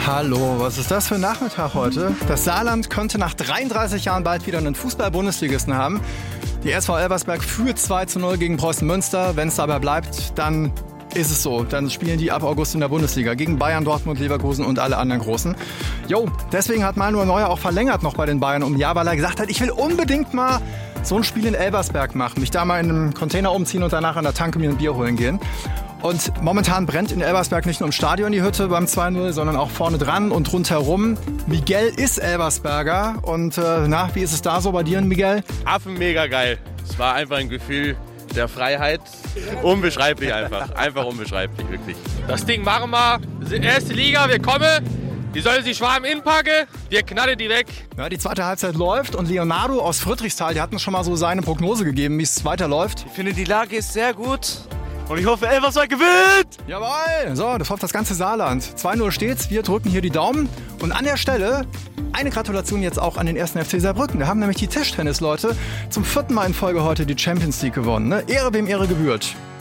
Hallo, was ist das für ein Nachmittag heute? Das Saarland könnte nach 33 Jahren bald wieder einen Fußball-Bundesligisten haben. Die SV Elversberg führt 2:0 gegen Preußen Münster. Wenn es dabei bleibt, dann ist es so. Dann spielen die ab August in der Bundesliga gegen Bayern, Dortmund, Leverkusen und alle anderen Großen. Jo, deswegen hat Manuel Neuer auch verlängert noch bei den Bayern um ein Jahr, weil er gesagt hat, ich will unbedingt mal so ein Spiel in Elversberg machen. Mich da mal in einem Container umziehen und danach an der Tanke mir ein Bier holen gehen. Und momentan brennt in Elversberg nicht nur im Stadion die Hütte beim 2:0, sondern auch vorne dran und rundherum. Miguel ist Elversberger. Und wie ist es da so bei dir, Miguel? Affen mega geil. Es war einfach ein Gefühl der Freiheit. Unbeschreiblich einfach. Einfach unbeschreiblich, wirklich. Das Ding machen wir. Erste Liga, wir kommen. Die sollen sich Schwaben inpacken. Wir knallen die weg. Ja, die zweite Halbzeit läuft und Leonardo aus Friedrichsthal, der hat uns schon mal so seine Prognose gegeben, wie es weiterläuft. Ich finde, die Lage ist sehr gut. Und ich hoffe, Elversberg gewinnt! Jawohl! So, das hofft das ganze Saarland. 2:0 steht's, wir drücken hier die Daumen. Und an der Stelle eine Gratulation jetzt auch an den 1. FC Saarbrücken. Da haben nämlich die Tischtennisleute zum 4. Mal in Folge heute die Champions League gewonnen. Ne? Ehre wem Ehre gebührt.